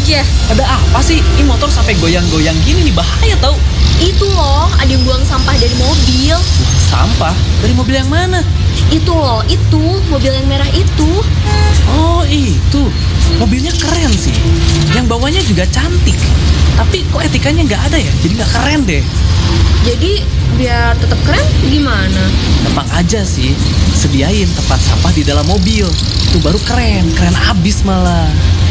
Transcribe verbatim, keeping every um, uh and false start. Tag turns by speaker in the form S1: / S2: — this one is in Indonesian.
S1: aja.
S2: Ada apa sih? Ini motor sampai goyang-goyang gini nih, bahaya tau.
S1: Itu loh, ada yang buang sampah dari mobil.
S2: Sampah? Dari mobil yang mana?
S1: Itu loh, itu mobil yang merah itu.
S2: Oh itu, mobilnya keren sih. Yang bawahnya juga cantik. Tapi kok etikanya nggak ada ya? Jadi nggak keren deh.
S1: Jadi biar tetap keren gimana?
S2: Gampang aja sih, sediain tempat sampah di dalam mobil. Itu baru keren, keren abis malah.